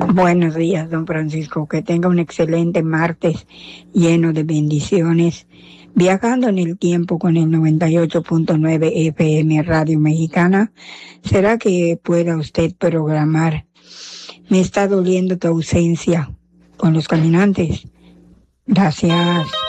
Buenos días, don Francisco. Que tenga un excelente martes lleno de bendiciones. Viajando en el tiempo con el 98.9 FM Radio Mexicana, ¿será que pueda usted programar? Me está doliendo tu ausencia con los caminantes. Gracias.